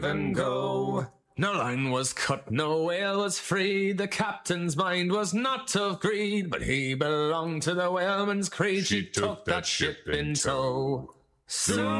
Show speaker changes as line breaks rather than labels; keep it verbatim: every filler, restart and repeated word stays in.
and go. No line was cut, no whale was freed. The captain's mind was not of greed, but he belonged to the whaleman's creed. She, she took, took that ship in tow. Soon